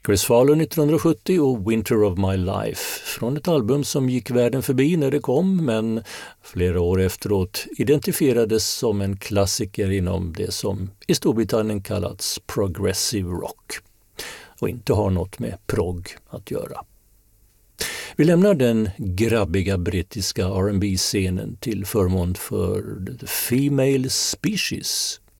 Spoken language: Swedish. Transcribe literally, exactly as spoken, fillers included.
Chris Farlowe nittonhundrasjuttio och Winter of My Life från ett album som gick världen förbi när det kom men flera år efteråt identifierades som en klassiker inom det som i Storbritannien kallats progressive rock och inte har något med prog att göra. Vi lämnar den grabbiga brittiska R and B-scenen till förmån för The Female Species